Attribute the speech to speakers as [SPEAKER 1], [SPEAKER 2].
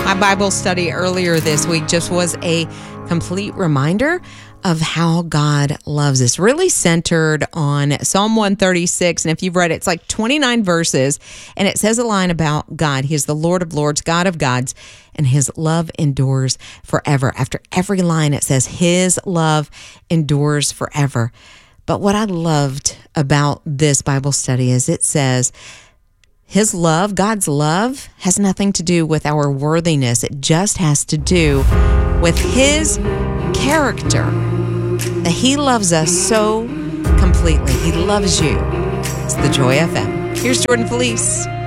[SPEAKER 1] My Bible study earlier this week just was a complete reminder of how God loves us, really centered on Psalm 136. And if you've read it, it's like 29 verses, and it says a line about God. He is the Lord of lords, God of gods, and his love endures forever. After every line, it says his love endures forever. But what I loved about this Bible study is it says his love, God's love, has nothing to do with our worthiness. It just has to do with his character, that he loves us so completely. He loves you. It's the Joy FM. Here's Jordan Felice.